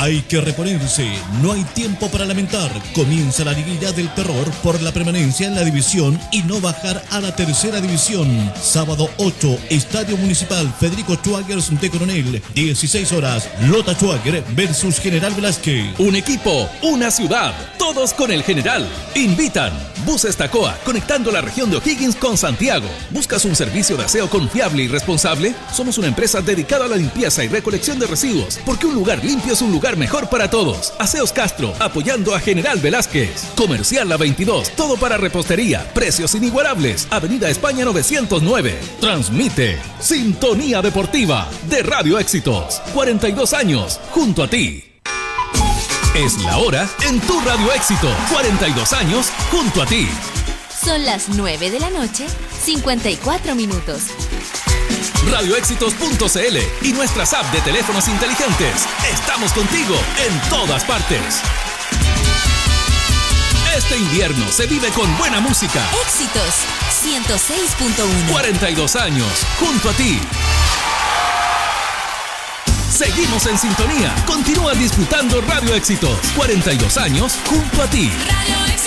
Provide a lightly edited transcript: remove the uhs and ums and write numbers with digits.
Hay que reponerse, no hay tiempo para lamentar. Comienza la liguilla del terror por la permanencia en la división y no bajar a la tercera división. Sábado 8, Estadio Municipal Federico Schwagers de Coronel, 16 horas. Lota Schwager versus General Velázquez. Un equipo, una ciudad, todos con el General. Invitan Buses Tacoa, conectando la región de O'Higgins con Santiago. ¿Buscas un servicio de aseo confiable y responsable? Somos una empresa dedicada a la limpieza y recolección de residuos, porque un lugar limpio es un lugar mejor para todos. Aseos Castro, apoyando a General Velázquez. Comercial La 22, todo para repostería, precios inigualables. Avenida España 909. Transmite Sintonía Deportiva de Radio Éxitos. 42 años junto a ti. Es la hora en tu Radio Éxitos. 42 años junto a ti. Son las 9 de la noche, 54 minutos. Radioéxitos.cl y nuestras apps de teléfonos inteligentes. Estamos contigo en todas partes. Este invierno se vive con buena música. Éxitos 106.1. 42 años junto a ti. Seguimos en sintonía. Continúa disfrutando Radio Éxitos. 42 años junto a ti. Radio Éxitos.